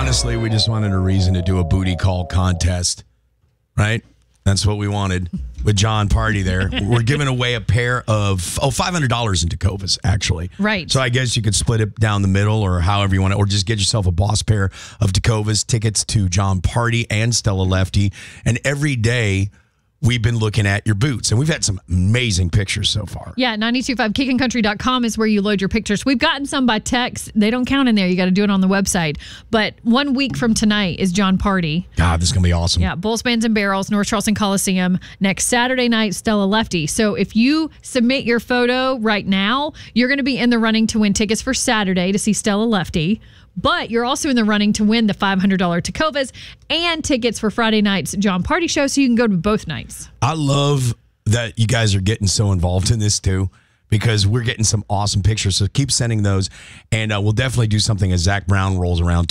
Honestly, we just wanted a reason to do a booty call contest, right? That's what we wanted with John Party there. We're giving away a pair of, $500 in Tecovas, actually. Right. So I guess you could split it down the middle or however you want to, or just get yourself a boss pair of Tecovas tickets to John Party and Stella Lefty. And every day, we've been looking at your boots, and we've had some amazing pictures so far. Yeah, 925kickandcountry.com is where you load your pictures. We've gotten some by text. They don't count in there. You got to do it on the website. But 1 week from tonight is John Party. God, this is going to be awesome. Yeah, Bulls, Bands, and Barrels, North Charleston Coliseum. Next Saturday night, Stella Lefty. So if you submit your photo right now, you're going to be in the running to win tickets for Saturday to see Stella Lefty. But you're also in the running to win the $500 Tecovas and tickets for Friday night's John Party show, so you can go to both nights. I love that you guys are getting so involved in this too, because we're getting some awesome pictures. So keep sending those, and we'll definitely do something as Zach Brown rolls around